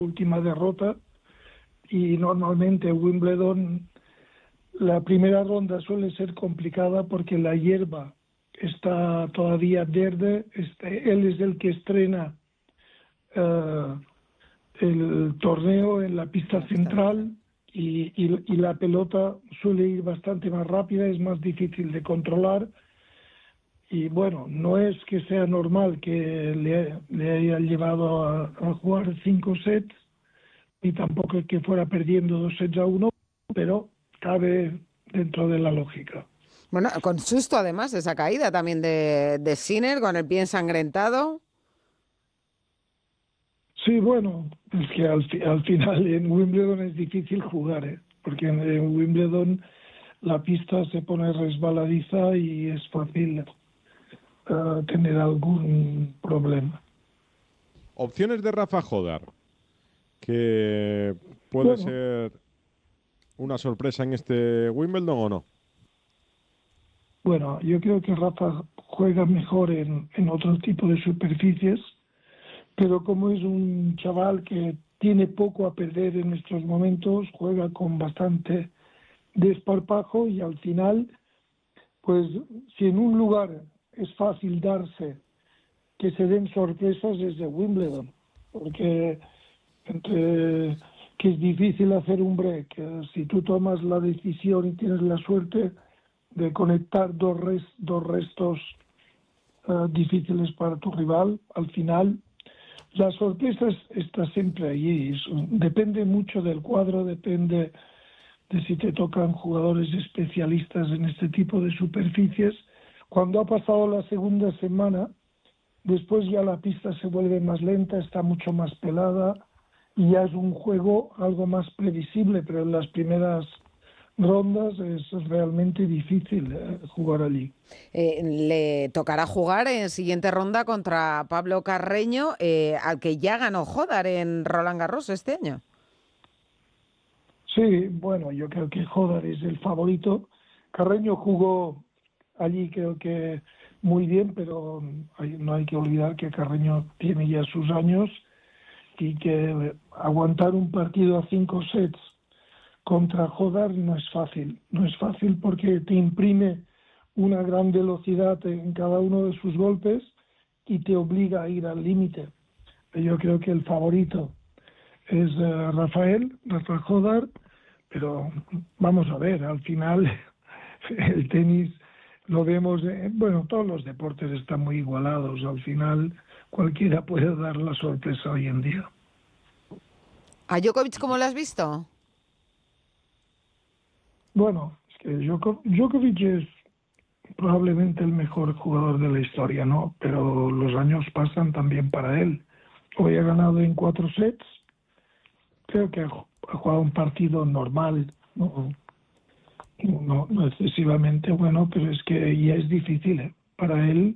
última derrota, y normalmente Wimbledon la primera ronda suele ser complicada porque la hierba está todavía verde. Él es el que estrena eh, el torneo en la pista central y la pelota suele ir bastante más rápida, es más difícil de controlar. Y bueno, no es que sea normal que le haya llevado a jugar 5 sets, y tampoco es que fuera perdiendo 2 sets a 1, pero cabe dentro de la lógica. Bueno, con susto además esa caída también de Sinner con el pie ensangrentado. Sí, bueno, es que al final en Wimbledon es difícil jugar, porque en Wimbledon la pista se pone resbaladiza y es fácil tener algún problema. Opciones de Rafa Jodar, que puede Bueno, ser una sorpresa en este Wimbledon o no. bueno, yo creo que Rafa juega mejor en otro tipo de superficies, pero como es un chaval que tiene poco a perder en estos momentos, juega con bastante desparpajo, y al final, pues si en un lugar es fácil darse que se den sorpresas desde Wimbledon, porque entre que es difícil hacer un break, si tú tomas la decisión y tienes la suerte de conectar dos restos difíciles para tu rival, al final la sorpresa está siempre allí. Depende mucho del cuadro, depende de si te tocan jugadores especialistas en este tipo de superficies. Cuando ha pasado la segunda semana, después ya la pista se vuelve más lenta, está mucho más pelada y ya es un juego algo más previsible, pero en las primeras rondas es realmente difícil jugar allí. Le tocará jugar en siguiente ronda contra Pablo Carreño, al que ya ganó Jodar en Roland Garros este año. Sí, bueno, yo creo que Jodar es el favorito. Carreño jugó allí, creo que muy bien, pero no hay que olvidar que Carreño tiene ya sus años y que aguantar un partido a 5 sets contra Jodar no es fácil. No es fácil porque te imprime una gran velocidad en cada uno de sus golpes y te obliga a ir al límite. Yo creo que el favorito es Rafa Jodar, pero vamos a ver, al final el tenis lo vemos, bueno, todos los deportes están muy igualados, al final cualquiera puede dar la sorpresa hoy en día. ¿A Djokovic cómo lo has visto? Bueno, es que Djokovic es probablemente el mejor jugador de la historia, ¿no? Pero los años pasan también para él. Hoy ha ganado en 4 sets, creo que ha jugado un partido normal, no excesivamente bueno, pero es que ya es difícil, ¿eh? Para él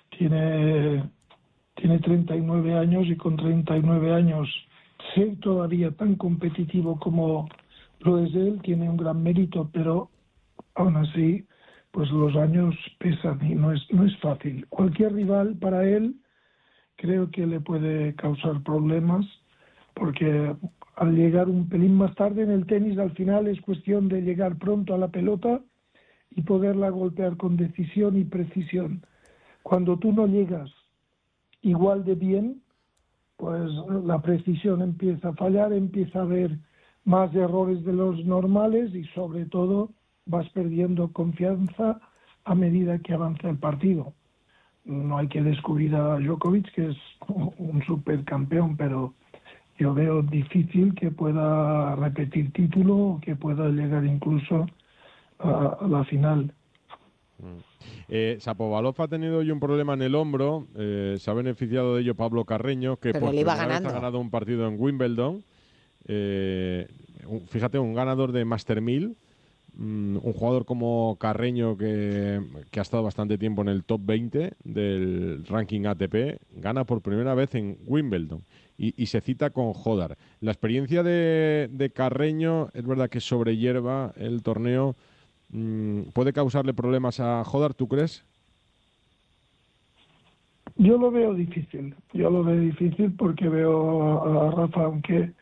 tiene 39 años, y con 39 años ser todavía tan competitivo como lo es él tiene un gran mérito, pero aún así pues los años pesan y no es fácil. Cualquier rival para él creo que le puede causar problemas, porque al llegar un pelín más tarde en el tenis, al final es cuestión de llegar pronto a la pelota y poderla golpear con decisión y precisión. Cuando tú no llegas igual de bien, pues la precisión empieza a fallar, empieza a haber más errores de los normales y sobre todo vas perdiendo confianza a medida que avanza el partido. No hay que descubrir a Djokovic, que es un supercampeón, pero yo veo difícil que pueda repetir título o que pueda llegar incluso a la final. Shapovalov ha tenido hoy un problema en el hombro. Se ha beneficiado de ello Pablo Carreño, que Pero por él iba primera vez ha ganando. ganado un partido en Wimbledon. Fíjate, un ganador de Master 1000. Un jugador como Carreño, que ha estado bastante tiempo en el top 20 del ranking ATP, gana por primera vez en Wimbledon y se cita con Jodar. La experiencia de Carreño es verdad que sobre hierba el torneo puede causarle problemas a Jodar, ¿tú crees? Yo lo veo difícil porque veo a Rafa, aunque